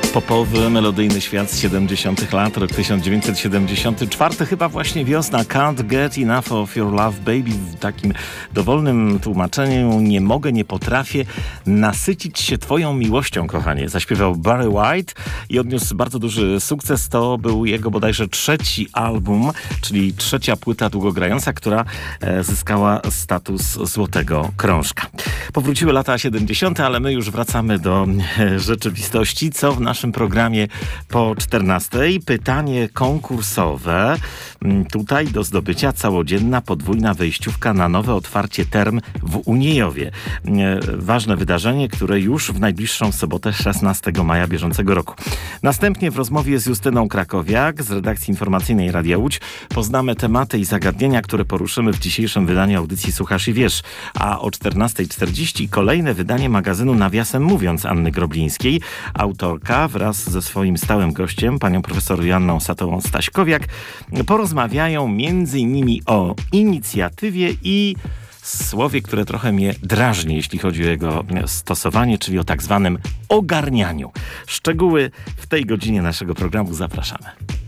Popowy, melodyjny świat z 70 lat, rok 1974, chyba właśnie wiosna. Can't get enough of your love, baby. W takim dowolnym tłumaczeniu: nie mogę, nie potrafię nasycić się twoją miłością, kochanie. Zaśpiewał Barry White i odniósł bardzo duży sukces. To był jego bodajże trzeci album, czyli trzecia płyta długogrająca, która zyskała status złotego krążka. Powróciły lata 70., ale my już wracamy do rzeczywistości. Co w naszym programie po 14? Pytanie konkursowe. Tutaj do zdobycia całodzienna podwójna wejściówka na nowe otwarcie term w Uniejowie. Ważne wydarzenie, które już w najbliższą sobotę 16 maja bieżącego roku. Następnie w rozmowie z Justyną Krakowiak z redakcji informacyjnej Radia Łódź poznamy tematy i zagadnienia, które poruszymy w dzisiejszym wydaniu audycji Słuchasz i Wiesz. A o 14:40 kolejne wydanie magazynu Nawiasem Mówiąc Anny Groblińskiej. Autorka wraz ze swoim stałym gościem, panią profesor Joanną Satową-Staśkowiak, porozmawiają m.in. o inicjatywie i słowie, które trochę mnie drażni, jeśli chodzi o jego stosowanie, czyli o tak zwanym ogarnianiu. Szczegóły w tej godzinie naszego programu zapraszamy.